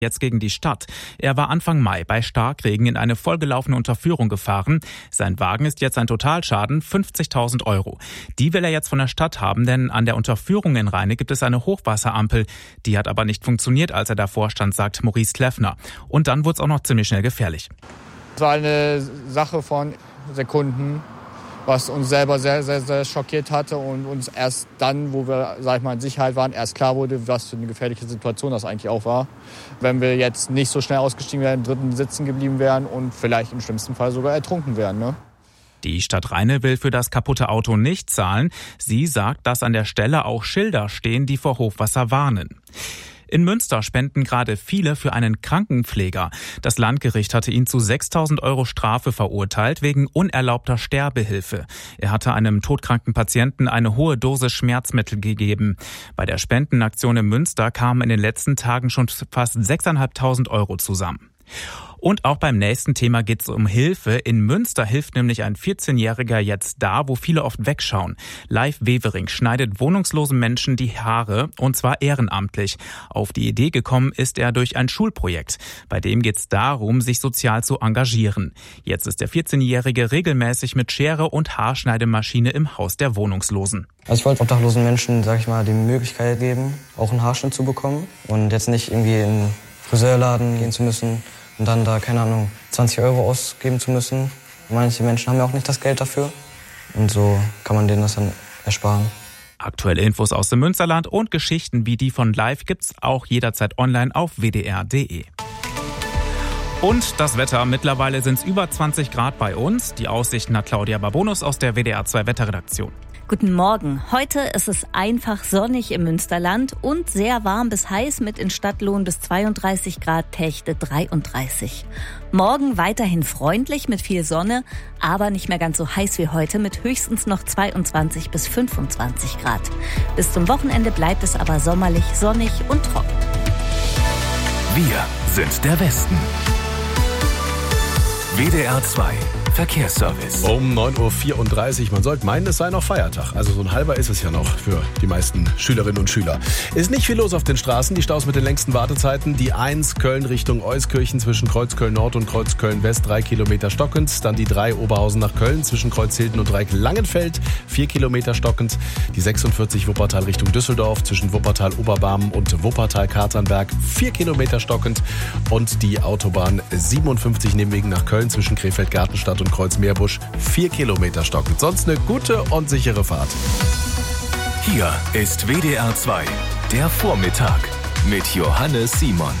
jetzt gegen die Stadt. Er war Anfang Mai bei Starkregen in eine vollgelaufene Unterführung gefahren. Sein Wagen ist jetzt ein Totalschaden, 50.000 €. Die will er jetzt von der Stadt haben, denn an der Unterführung in Rheine gibt es eine Hochwasserampel. Die hat aber nicht funktioniert, als er davor stand, sagt Maurice Kleffner. Und dann wurde es auch noch ziemlich schnell gefährlich. Es war eine Sache von Sekunden, was uns selber sehr, sehr, sehr schockiert hatte und uns erst dann, wo wir, in Sicherheit waren, erst klar wurde, was für eine gefährliche Situation das eigentlich auch war. Wenn wir jetzt nicht so schnell ausgestiegen wären, im dritten sitzen geblieben wären und vielleicht im schlimmsten Fall sogar ertrunken wären, ne? Die Stadt Rheine will für das kaputte Auto nicht zahlen. Sie sagt, dass an der Stelle auch Schilder stehen, die vor Hochwasser warnen. In Münster spenden gerade viele für einen Krankenpfleger. Das Landgericht hatte ihn zu 6.000 € Strafe verurteilt wegen unerlaubter Sterbehilfe. Er hatte einem todkranken Patienten eine hohe Dosis Schmerzmittel gegeben. Bei der Spendenaktion in Münster kamen in den letzten Tagen schon fast 6.500 € zusammen. Und auch beim nächsten Thema geht es um Hilfe. In Münster hilft nämlich ein 14-Jähriger jetzt da, wo viele oft wegschauen. Live Wevering schneidet wohnungslosen Menschen die Haare, und zwar ehrenamtlich. Auf die Idee gekommen ist er durch ein Schulprojekt. Bei dem geht es darum, sich sozial zu engagieren. Jetzt ist der 14-Jährige regelmäßig mit Schere und Haarschneidemaschine im Haus der Wohnungslosen. Also ich wollte obdachlosen Menschen, die Möglichkeit geben, auch einen Haarschnitt zu bekommen und jetzt nicht irgendwie in einen Friseurladen gehen zu müssen und dann da, 20 € ausgeben zu müssen. Manche Menschen haben ja auch nicht das Geld dafür. Und so kann man denen das dann ersparen. Aktuelle Infos aus dem Münsterland und Geschichten wie die von Live gibt's auch jederzeit online auf wdr.de. Und das Wetter. Mittlerweile sind es über 20 Grad bei uns. Die Aussichten hat Claudia Babonus aus der WDR 2 Wetterredaktion. Guten Morgen. Heute ist es einfach sonnig im Münsterland und sehr warm bis heiß mit in Stadtlohn bis 32 Grad, Techte 33. Morgen weiterhin freundlich mit viel Sonne, aber nicht mehr ganz so heiß wie heute mit höchstens noch 22 bis 25 Grad. Bis zum Wochenende bleibt es aber sommerlich, sonnig und trocken. Wir sind der Westen. WDR 2 Verkehrsservice. Um 9.34 Uhr. Man sollte meinen, es sei noch Feiertag. Also so ein halber ist es ja noch für die meisten Schülerinnen und Schüler. Ist nicht viel los auf den Straßen. Die Staus mit den längsten Wartezeiten. Die 1 Köln Richtung Euskirchen zwischen Kreuzköln Nord und Kreuzköln West 3 Kilometer stockend. Dann die 3 Oberhausen nach Köln zwischen Kreuzhilden und Dreieck-Langenfeld 4 Kilometer stockend. Die 46 Wuppertal Richtung Düsseldorf zwischen Wuppertal Oberbarmen und Wuppertal Katernberg 4 Kilometer stockend. Und die Autobahn 57 Nijmegen nach Köln zwischen Krefeld Gartenstadt und Kreuzmeerbusch 4 Kilometer stockend. Sonst eine gute und sichere Fahrt. Hier ist WDR 2, der Vormittag mit Johannes Simon.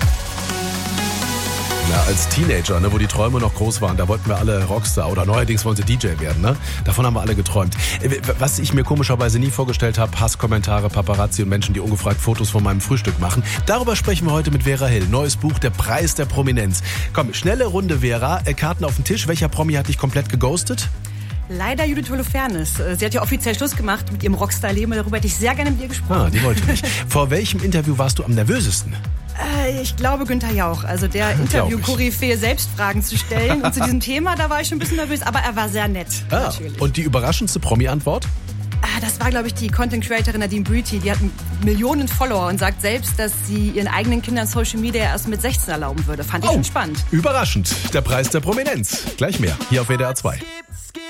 Ja, als Teenager, wo die Träume noch groß waren, da wollten wir alle Rockstar oder neuerdings wollen sie DJ werden. Ne? Davon haben wir alle geträumt. Was ich mir komischerweise nie vorgestellt habe, Hasskommentare, Paparazzi und Menschen, die ungefragt Fotos von meinem Frühstück machen. Darüber sprechen wir heute mit Vera Hill. Neues Buch, Der Preis der Prominenz. Komm, schnelle Runde, Vera. Karten auf den Tisch. Welcher Promi hat dich komplett geghostet? Leider Judith Holofernes. Sie hat ja offiziell Schluss gemacht mit ihrem Rockstar-Leben. Darüber hätte ich sehr gerne mit ihr gesprochen. Die wollte nicht. Vor welchem Interview warst du am nervösesten? Ich glaube Günther Jauch. Also der Interview-Koryphäe, selbst Fragen zu stellen. Und zu diesem Thema, da war ich schon ein bisschen nervös. Aber er war sehr nett, natürlich. Und die überraschendste Promi-Antwort? Das war, glaube ich, die Content-Creatorin Nadine Brüti. Die hat Millionen Follower und sagt selbst, dass sie ihren eigenen Kindern Social Media erst mit 16 erlauben würde. Fand ich schon spannend. Überraschend. Der Preis der Prominenz. Gleich mehr. Hier auf WDR 2.